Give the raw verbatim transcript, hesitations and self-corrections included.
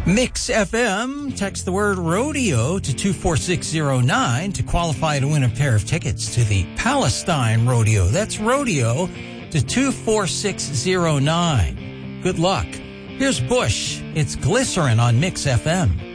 Mix F M, text the word rodeo to two four six zero nine to qualify to win a pair of tickets to the Palestine Rodeo. That's rodeo to two four six zero nine. Good luck. Here's Bush. It's Glycerin on Mix F M.